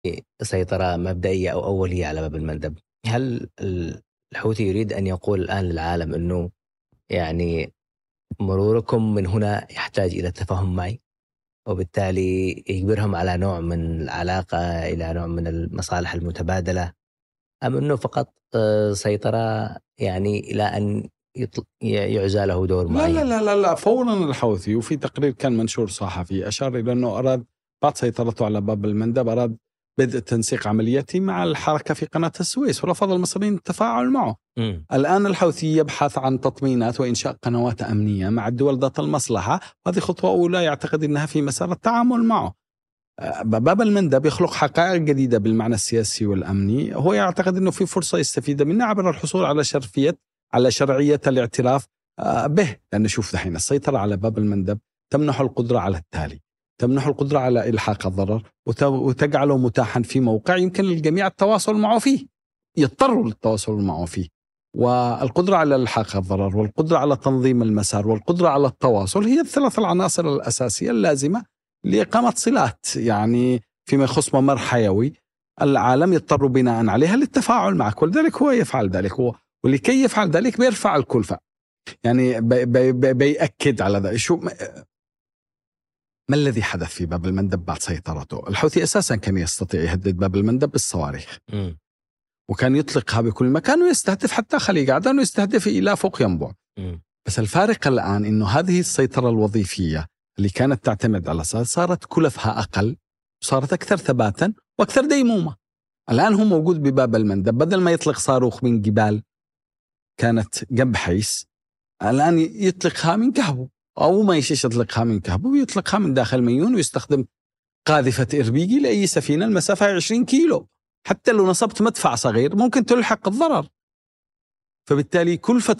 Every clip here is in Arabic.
سيطرة مبدئية أو أولية على باب المندب. هل الحوثي يريد أن يقول الآن للعالم أنه يعني مروركم من هنا يحتاج إلى التفاهم معي، وبالتالي يجبرهم على نوع من العلاقة، إلى نوع من المصالح المتبادلة، أم أنه فقط سيطرة يعني إلى أن يعزى له دور لا معين؟ لا لا لا لا فورا الحوثي، وفي تقرير كان منشور صحفي أشار إلى أنه أراد بعد سيطرته على باب المندب أراد بدء تنسيق عملياتي مع الحركة في قناة السويس، ورفض المصريين التفاعل معه. الآن الحوثي يبحث عن تطمينات وإنشاء قنوات أمنية مع الدول ذات المصلحة، هذه خطوة أولى يعتقد أنها في مسار التعامل معه. باب المندب يخلق حقائق جديدة بالمعنى السياسي والأمني، هو يعتقد أنه في فرصة يستفيد منها عبر الحصول على شرعية الاعتراف به. لأن شوف دحين السيطرة على باب المندب تمنح القدرة على التالي، تمنح القدرة على إلحاق الضرر وتجعله متاحا في موقع يمكن للجميع التواصل معه فيه، يضطروا للتواصل معه فيه. والقدرة على إلحاق الضرر والقدرة على تنظيم المسار والقدرة على التواصل هي الثلاث العناصر الأساسية اللازمة لإقامة صلات، يعني فيما يخص ممر حيوي العالم يضطر بناء عليها للتفاعل معك، ولذلك هو يفعل ذلك، ولكي يفعل ذلك بيرفع الكلفة، يعني بيأكد على ذلك. شو ما الذي حدث في باب المندب بعد سيطرته؟ الحوثي أساسا كان يستطيع يهدد باب المندب بالصواريخ، وكان يطلقها بكل مكان ويستهدف حتى خليج عدن ويستهدف إلى فوق ينبع. بس الفارق الآن إنه هذه السيطرة الوظيفية اللي كانت تعتمد على صارت كلفها أقل، وصارت أكثر ثباتا وأكثر ديمومة. الآن هو موجود بباب المندب، بدل ما يطلق صاروخ من جبال كانت جنب حيس، الآن يطلقها من كهبو، أو ما يشيش يطلقها من كهبو ويطلقها من داخل ميون، ويستخدم قاذفة إربيجي لأي سفينة المسافة 20 كيلو، حتى لو نصبت مدفع صغير ممكن تلحق الضرر. فبالتالي كلفة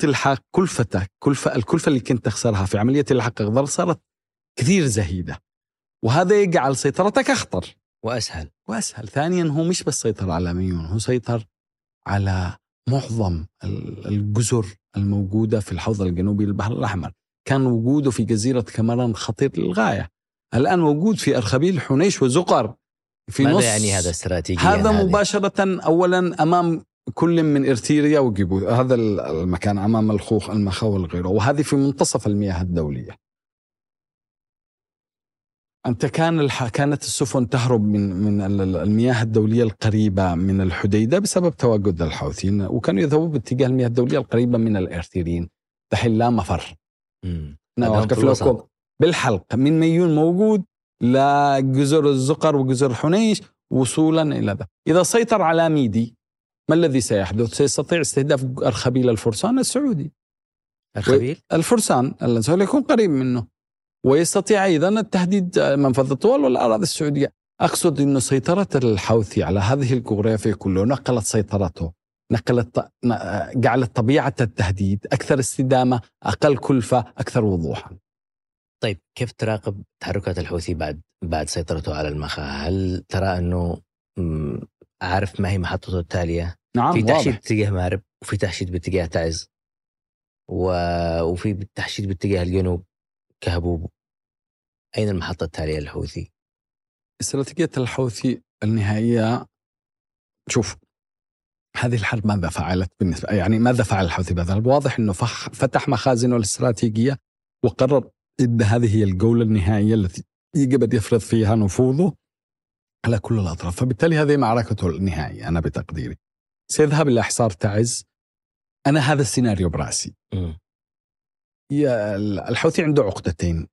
الكلفة اللي كنت تخسرها في عملية الحق الضرر صارت كثير زهيدة، وهذا يجعل سيطرتك أخطر وأسهل. ثانيا هو مش بس سيطر على ميون، هو سيطر على معظم الجزر الموجودة في الحوض الجنوبي للبحر الأحمر. كان وجوده في جزيرة كامران خطير للغاية، الآن موجود في أرخبيل، حنيش، وزقر في ماذا نص. يعني هذا استراتيجيا؟ هذا مباشرة أولا أمام كل من إرتيريا وجيبوتي، هذا المكان أمام الخوخ المخاو وغيره، وهذه في منتصف المياه الدولية. أنت كانت السفن تهرب من المياه الدولية القريبة من الحديدة بسبب تواجد الحوثيين، وكانوا يذهبوا باتجاه المياه الدولية القريبة من الإرتيريين. دحين لا مفر، نوقف لكم بالحلق من ميون موجود لجزر الزقر وجزر حنيش وصولا إلى ذا. إذا سيطر على ميدي ما الذي سيحدث؟ سيستطيع استهداف أرخبيل الفرسان السعودي، الفرسان الذي سيكون قريب منه، ويستطيع أيضا التهديد منفذ الطوال والأراضي السعودية. أقصد أن سيطرة الحوثي على هذه الجغرافيا كله نقلت سيطرته، جعلت طبيعة التهديد أكثر استدامة، أقل كلفة، أكثر وضوحا. طيب كيف تراقب تحركات الحوثي بعد سيطرته على المخا؟ هل ترى أنه عارف ما هي محطته التالية؟ نعم، في تحشيد باتجاه مارب، وفي تحشيد باتجاه تعز، وفي تحشيد باتجاه الجنوب كهبوب. أين المحطة التالية للحوثي؟ استراتيجية الحوثي النهائية، شوف هذه الحرب ماذا فعلت بالنسبة، يعني ماذا فعل الحوثي بهذا؟ واضح أنه فتح مخازنه الاستراتيجية وقرر أن هذه هي الجولة النهائية التي يجب يفرض فيها نفوذه على كل الأطراف. فبالتالي هذه معركته النهائية. أنا بتقديري سيذهب إلى حصار تعز. أنا هذا السيناريو برأسي. الحوثي عنده عقدتين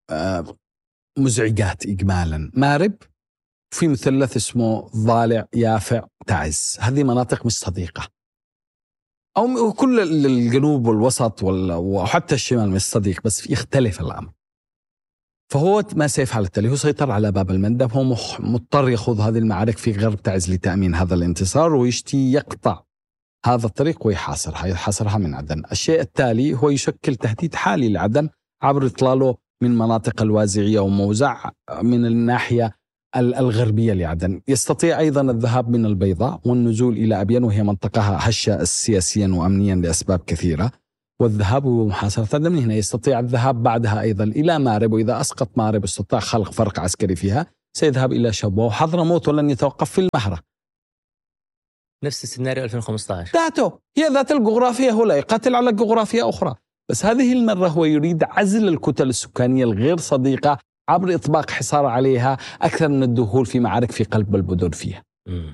مزعجات إجمالا: مارب، في مثلث اسمه ضالع، يافع، تعز. هذه مناطق مش صديقة، أو كل الجنوب والوسط وحتى الشمال مش صديق، بس يختلف الأمر. فهو ما سيفعل التالي: هو سيطر على باب المندب، هو مضطر يخوض هذه المعارك في غرب تعز لتأمين هذا الانتصار، ويشتي يقطع هذا الطريق ويحاصرها من عدن. الشيء التالي هو يشكل تهديد حالي لعدن عبر إطلاله من مناطق الوازعية وموزع من الناحية الغربية لعدن. يستطيع أيضا الذهاب من البيضاء والنزول إلى أبين، وهي منطقة هشة سياسيا وأمنيا لأسباب كثيرة، والذهاب ومحاصرة من هنا. يستطيع الذهاب بعدها أيضا إلى مارب، وإذا أسقط مارب استطاع خلق فرق عسكري فيها، سيذهب إلى شبوة وحضرموت ولن يتوقف في المهرة. نفس السيناريو 2015 ذاته، هي ذات الجغرافيا، هو لا يقاتل على جغرافيا أخرى، بس هذه المرة هو يريد عزل الكتل السكانية الغير صديقة عبر إطباق حصار عليها أكثر من الدخول في معارك في قلب المدن فيها.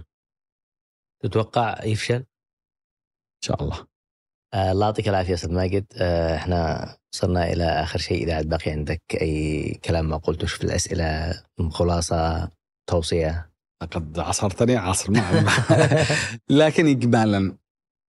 تتوقع يفشل؟ إن شاء الله. الله يعطيك العافية أستاذ ماجد. احنا وصلنا إلى آخر شيء. إذا عاد باقي عندك أي كلام ما قلتوش في الأسئلة، خلاصة، توصية؟ لقد عصرتني عصر معي. لكن إجمالا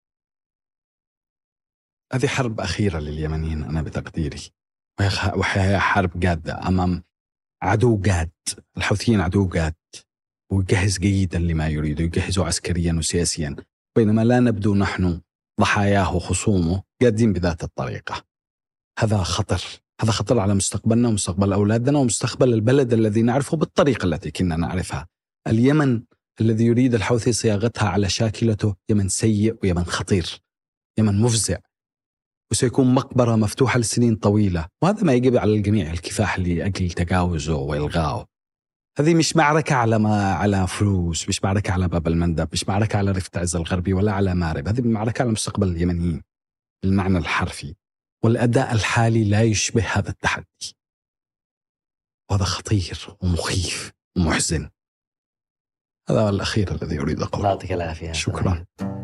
هذه حرب أخيرة لليمنيين أنا بتقديري، وهي حرب جادة أمام عدو جاد. الحوثيين عدو جاد ويجهز جيدا لما يريد، يجهزوا عسكريا وسياسيا، بينما لا نبدو نحن ضحاياه وخصومه جادين بذات الطريقة. هذا خطر، هذا خطر على مستقبلنا ومستقبل أولادنا ومستقبل البلد الذي نعرفه بالطريقة التي كنا نعرفها. اليمن الذي يريد الحوثي صياغتها على شاكلته يمن سيء ويمن خطير، يمن مفزع، وسيكون مقبرة مفتوحة لسنين طويلة، وهذا ما يجب على الجميع الكفاح لأجل تجاوزه وإلغائه. هذه مش معركة على فلوس، مش معركة على باب المندب، مش معركة على رفت عز الغربي ولا على مارب، هذه معركة على مستقبل اليمنيين بالمعنى الحرفي. والأداء الحالي لا يشبه هذا التحدي، وهذا خطير ومخيف ومحزن. هذا هو الأخير الذي أريد أقوله. الله يعطيك العافية. شكرا.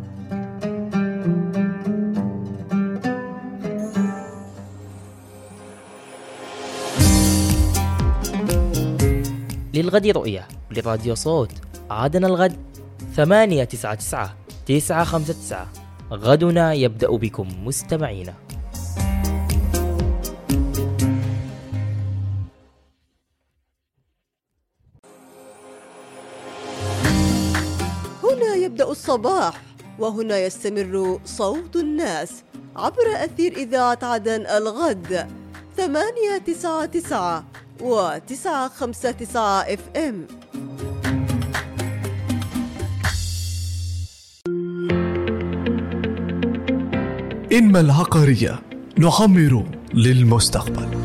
للغد رؤية لراديو صوت. عادنا الغد 899-959. غدنا يبدأ بكم مستمعينا. هنا يبدأ الصباح، وهنا يستمر صوت الناس عبر أثير إذاعة عدن الغد 899 و959 FM. إنما العقارية نعمر للمستقبل.